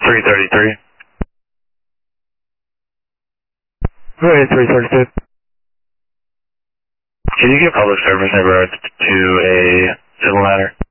333. Right, 332. Can you give public service in regards to a civil matter?